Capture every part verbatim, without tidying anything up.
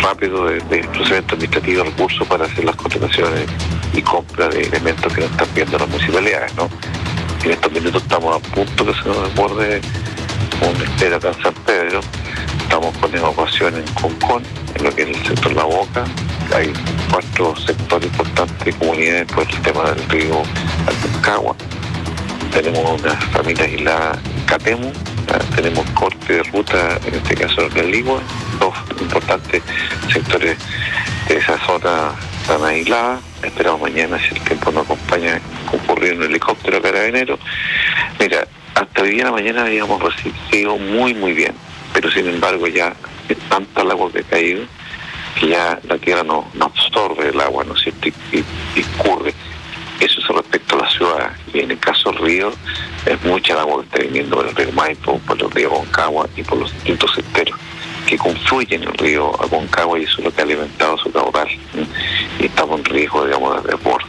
rápido de, de procedimiento administrativo de recursos para hacer las contrataciones y compra de elementos que nos están viendo las municipalidades, ¿no? En estos minutos estamos a punto que se nos desborde un espera acá en San Pedro. Estamos con evacuación en Concón, en lo que es el sector La Boca. Hay cuatro sectores importantes de comunidades por el tema del río Aconcagua. Tenemos una familia aislada en Catemu. Tenemos corte de ruta, en este caso en el Ligua. Dos importantes sectores de esa zona están aisladas. Esperamos mañana, si el tiempo nos acompaña, concurrir un helicóptero carabinero. Mira, hasta hoy día en la mañana habíamos resistido muy, muy bien. Pero sin embargo ya es tanta el agua que ha caído que ya la tierra no, no absorbe el agua, ¿no es cierto? Y, y, y escurre. Eso es respecto a la ciudad. Y en el caso del río, es mucha el agua que está viniendo por el río Maipo, por el río Aconcagua y por los distintos sectores que confluyen en el río Aconcagua, y eso es lo que ha alimentado su caudal. ¿sí? Y estamos en riesgo, digamos, de desborde.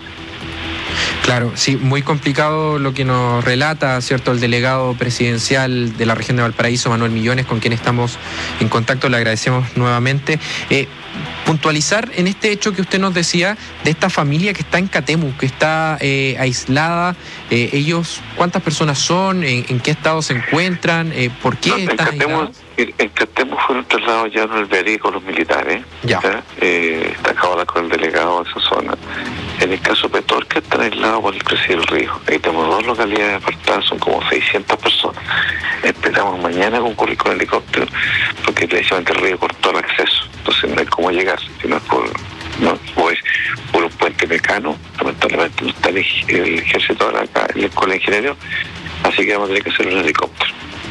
Claro, sí, muy complicado lo que nos relata, ¿cierto?, el delegado presidencial de la región de Valparaíso, Manuel Millones, con quien estamos en contacto, le agradecemos nuevamente. Eh, puntualizar en este hecho que usted nos decía de esta familia que está en Catemu, que está eh, aislada, eh, ellos, ¿cuántas personas son? ¿En, en qué estado se encuentran? Eh, ¿Por qué no, están aislados? En Catemu fueron trasladados ya en el Berí con los militares. Ya. Eh, está acabado con el delegado de esa zona. En el caso de Petorca están aislados por el cruce del río. Ahí tenemos dos localidades apartadas, son como seiscientas personas. Esperamos mañana concurrir con el helicóptero, porque precisamente el río cortó el acceso. Entonces no hay cómo llegar, sino es por, no, pues, por un puente mecano. Lamentablemente no está el, el ejército ahora acá, el escuela de ingenieros, así que vamos a tener que hacer un helicóptero.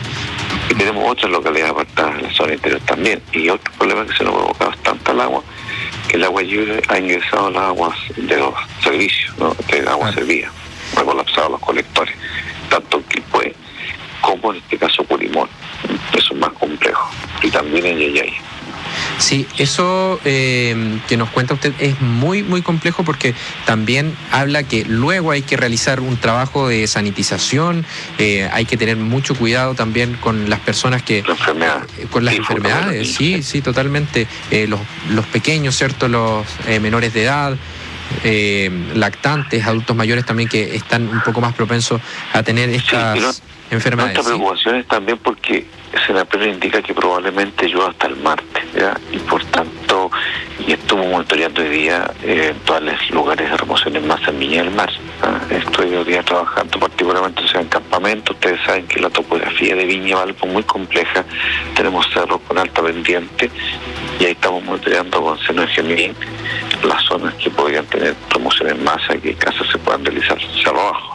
Y tenemos otras localidades apartadas en la zona interior también. Y otro problema que se nos ha provocado es tanta el agua, que el agua lluvia ha ingresado a las aguas de los servicios, ¿no? De agua servida, ha colapsado los colectores, tanto en Quilpué como en este caso Purimón. Eso es más complejo. Y también en Yayay. Sí, eso eh, que nos cuenta usted es muy, muy complejo, porque también habla que luego hay que realizar un trabajo de sanitización, eh, hay que tener mucho cuidado también con las personas que... La enfermedad. Eh, con las sí, enfermedades, sí, sí, totalmente. Eh, los, los pequeños, ¿cierto? Los eh, menores de edad, eh, lactantes, adultos mayores también, que están un poco más propensos a tener estas... Sí, no, enfermedades. Nuestra preocupación es también porque Senapred indica que probablemente llueva hasta el martes, ¿ya? Y por tanto, y estamos monitoreando hoy día eh, eventuales lugares de remoción en masa en Viña del Mar. ¿eh? Estoy hoy día trabajando particularmente o sea, en campamentos. Ustedes saben que la topografía de Viña Valpo es muy compleja. Tenemos cerros con alta pendiente y ahí estamos monitoreando con seno de Gemín las zonas que podrían tener remoción en masa y que casas se puedan realizar cerro abajo.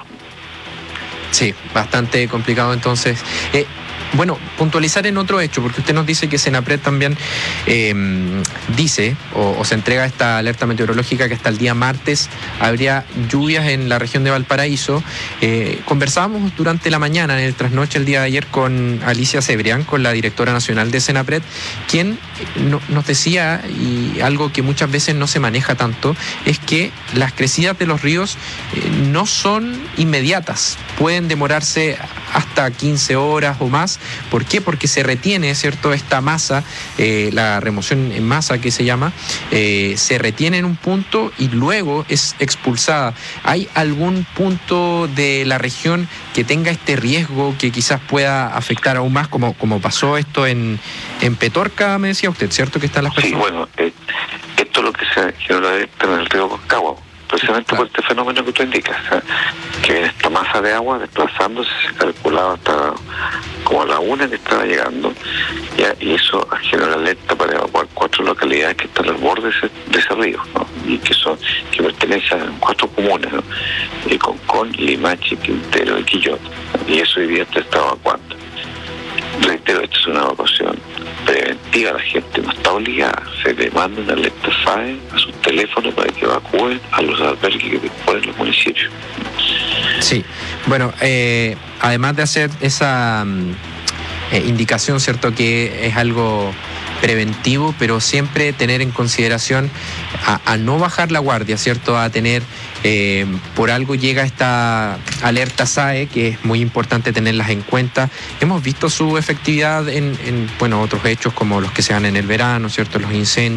Sí, bastante complicado entonces. Eh, bueno, puntualizar en otro hecho, porque usted nos dice que Senapred también eh, dice o, o se entrega esta alerta meteorológica que hasta el día martes habría lluvias en la región de Valparaíso. Eh, conversábamos durante la mañana, en el trasnoche el día de ayer, con Alicia Cebrián, con la directora nacional de Senapred, quien no, nos decía, y algo que muchas veces no se maneja tanto, es que las crecidas de los ríos eh, no son inmediatas, pueden demorarse hasta quince horas o más. ¿Por qué? Porque se retiene, ¿cierto?, esta masa, eh, la remoción en masa que se llama, eh, se retiene en un punto y luego es expulsada. ¿Hay algún punto de la región que tenga este riesgo que quizás pueda afectar aún más, como, como pasó esto en, en Petorca, me decía usted, ¿cierto?, que están las personas? Sí, bueno, eh, esto es lo que se generó en el río Aconcagua, precisamente claro. Por este fenómeno que tú indicas, ¿eh? Que viene esta masa de agua desplazándose, se calculaba hasta como a la una que estaba llegando, ¿ya? Y eso generó alerta para evacuar cuatro localidades que están al borde de ese, de ese río, ¿no? Y que son que pertenecen a cuatro comunas, ¿no? Y Concón, Limache, Quintero y Quillota, y eso hoy día se está evacuando. Reitero, esto es una evacuación preventiva, la gente no está obligada, se le manda una alerta S A E a sus teléfonos para que evacúen a los albergues que disponen los municipios. Sí, bueno, eh, además de hacer esa eh, indicación, ¿cierto?, que es algo preventivo, pero siempre tener en consideración a, a no bajar la guardia, ¿cierto?, a tener, eh, por algo llega esta alerta S A E, que es muy importante tenerlas en cuenta. Hemos visto su efectividad en, en bueno, otros hechos como los que se dan en el verano, ¿cierto?, los incendios.